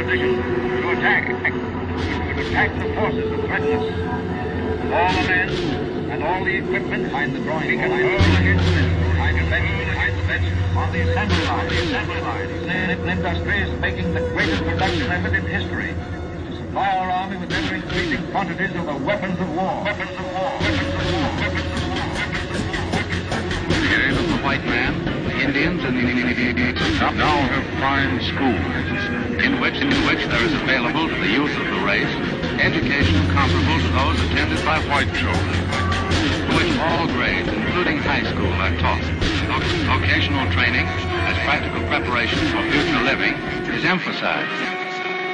position to attack. To attack the forces that threaten us. All the men and all the equipment behind the drawing board, behind the benches, on the assembly line. The industry is making the greatest production effort in history to supply our army with ever-increasing quantities of the weapons of war. The aim of the white man, the Indians, and the now have fine schools in which there is available to the youth of the race education comparable to those attended by white children, to which all grades, including high school, are taught. Vocational training as practical preparation for future living is emphasized.